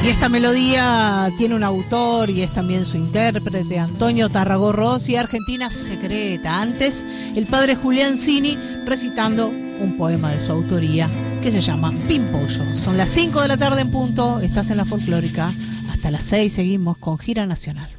Y esta melodía tiene un autor y es también su intérprete, Antonio Tarragó y Argentina Secreta. Antes, el padre Julián Cini recitando un poema de su autoría que se llama Pimpollo. Son las 5 de la tarde en punto, estás en la Folclórica. Hasta las 6 seguimos con Gira Nacional.